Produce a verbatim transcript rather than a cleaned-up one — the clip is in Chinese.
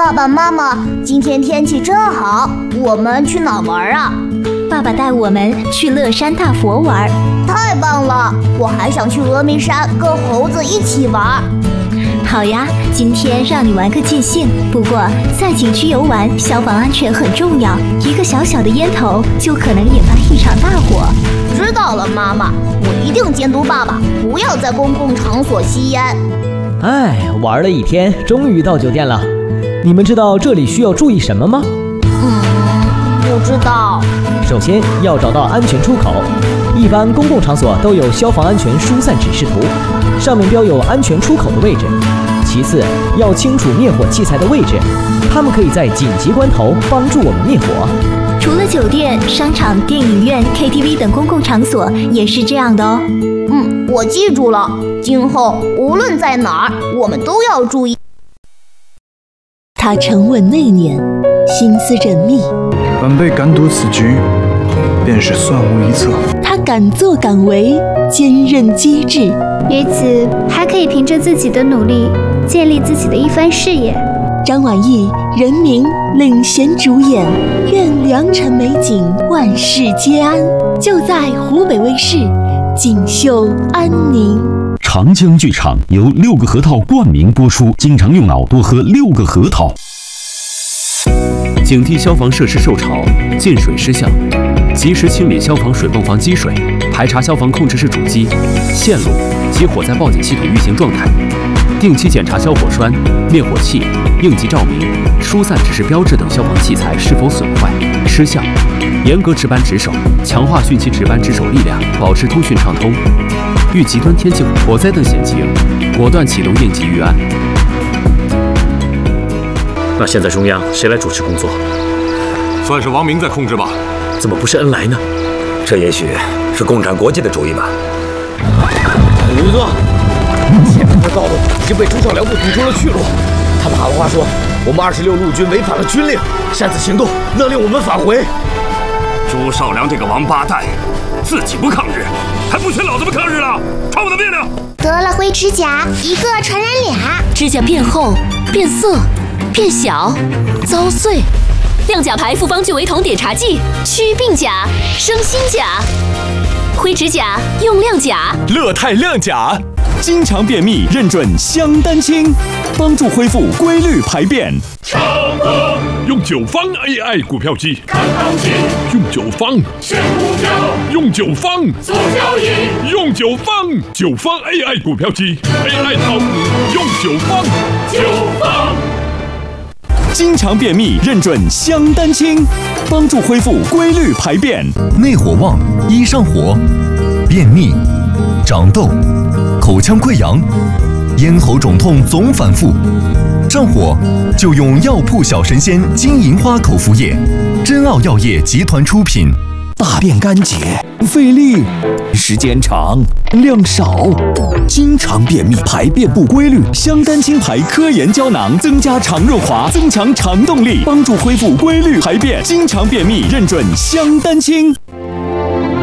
爸爸妈妈，今天天气真好，我们去哪玩啊？ 爸爸带我们去乐山大佛玩。 太棒了！我还想去峨眉山跟猴子一起玩。 好呀，今天让你玩个尽兴。不过在景区游玩，消防安全很重要，一个小小的烟头就可能引发一场大火。 知道了，妈妈，我一定监督爸爸，不要在公共场所吸烟。 哎，玩了一天，终于到酒店了。你们知道这里需要注意什么吗？ 嗯，不知道。 首先要找到安全出口。一般公共场所都有消防安全疏散指示图，上面标有安全出口的位置。其次，要清楚灭火器材的位置，它们可以在紧急关头帮助我们灭火。 除了酒店、商场、电影院、K T V 等公共场所也是这样的哦。 嗯，我记住了，今后无论在哪儿，我们都要注意。 他沉稳内敛，心思缜密， 晚辈敢赌此局，便是算无一策。 他敢作敢为，坚韧机智， 于此还可以凭着自己的努力建立自己的一番事业。 张晚意、任明领衔主演，愿良辰美景，万事皆安。就在湖北卫视锦绣安宁。 长江剧场由六个核桃冠名播出，经常用脑多喝六个核桃。 警惕消防设施受潮、进水失效，及时清理消防水泵房积水，排查消防控制室主机、线路及火灾报警系统运行状态，定期检查消火栓、灭火器、应急照明、疏散指示标志等消防器材是否损坏、失效，严格值班值守，强化汛期值班值守力量，保持通讯畅通。遇极端天气、火灾等险情，果断启动应急预案。 那现在中央谁来主持工作？ 算是王明在控制吧。 怎么不是恩来呢？ 这也许是共产国际的主意吧。 刘哥，前面的道路已经被朱少良部堵住了去路。他们喊话说，我们二十六路军违反了军令，擅自行动，勒令我们返回。 朱少良这个王八蛋，自己不抗日，还不许老子们抗日了！看我的命令！ 得了灰指甲，一个传染俩。 指甲变厚、变色、变小、遭碎。亮甲牌复方聚维酮碘茶剂，祛病甲、生新甲。灰指甲用亮甲， 乐泰亮甲，经常便秘认准香丹清，帮助恢复规律排便。 长歌用九方 A I 股票机，看行情，用九方选股票，用九方做交易，用九方九方 A I 股票机 ，A I 炒股用九方九方。 经常便秘认准香丹清，帮助恢复规律排便。 内火旺易上火，便秘、长痘、口腔溃疡、咽喉肿痛总反复，上火就用药铺小神仙金银花口服液，真奥药业集团出品。 大便干结，费力，时间长，量少， 经常便秘，排便不规律。香丹清牌科研胶囊增加肠润滑，增强肠动力，帮助恢复规律排便。经常便秘认准香丹清。